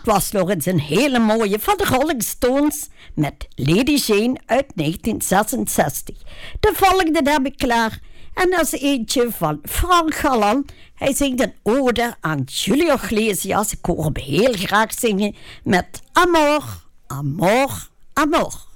was nog eens een hele mooie van de Rolling Stones met Lady Jane uit 1966. De volgende heb ik klaar en dat is eentje van Frank Galan. Hij zingt een ode aan Julio Iglesias. Ik hoor hem heel graag zingen met Amor, Amor, Amor.